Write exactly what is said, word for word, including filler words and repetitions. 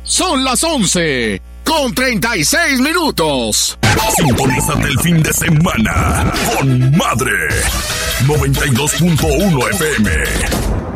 Son las once con treinta y seis minutos. Sintonízate el fin de semana con Madre noventa y dos punto uno F M.